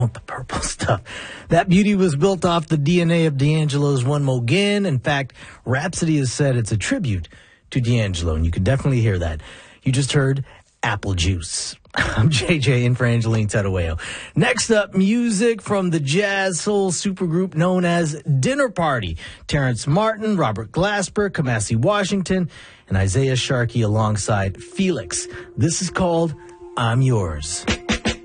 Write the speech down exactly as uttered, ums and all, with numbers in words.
want the purple stuff. That beauty was built off the D N A of D'Angelo's One Mo' Gin. In fact, Rhapsody has said it's a tribute to D'Angelo, and you can definitely hear that. You just heard Apple Juice. I'm J J in for Angeline Terueo. Next up, music from the jazz soul supergroup known as Dinner Party. Terrence Martin, Robert Glasper, Kamasi Washington, and Isaiah Sharkey alongside Felix. This is called I'm Yours.